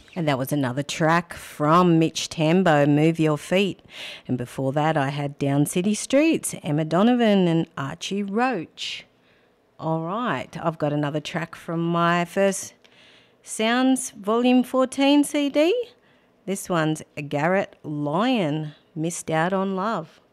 And that was another track from Mitch Tambo, Move Your Feet. And before that, I had Down City Streets, Emma Donovan and Archie Roach. All right, I've got another track from my First Sounds Volume 14 CD. This one's Garrett Lyon, Missed Out on Love.